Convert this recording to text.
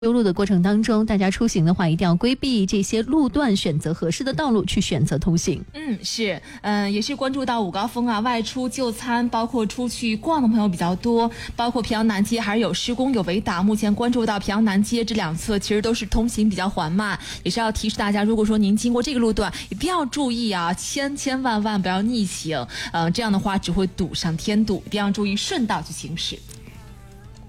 修路的过程当中，大家出行的话一定要规避这些路段，选择合适的道路去选择通行。 也是关注到午高峰啊，外出就餐，包括出去逛的朋友比较多，包括平阳南街还是有施工有围挡。目前关注到平阳南街这两侧其实都是通行比较缓慢，也是要提示大家，如果说您经过这个路段，一定要注意啊，千万不要逆行，这样的话只会堵上添堵，一定要注意顺道去行驶。